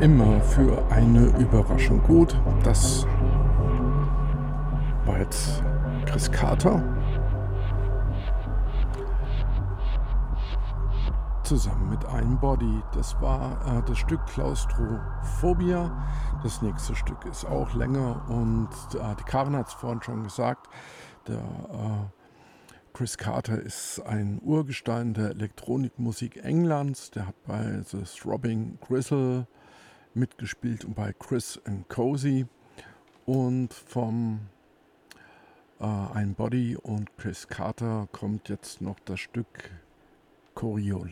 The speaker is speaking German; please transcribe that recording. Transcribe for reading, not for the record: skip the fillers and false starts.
immer für eine Überraschung gut. Das war jetzt Chris Carter zusammen mit einem Body. Das war das Stück Klaustrophobia. Das nächste Stück ist auch länger und die Karin hat es vorhin schon gesagt, der Chris Carter ist ein Urgestein der Elektronikmusik Englands. Der hat bei The Throbbing Gristle mitgespielt und bei Chris and Cozy. Und vom Ein Body und Chris Carter kommt jetzt noch das Stück Coriolis.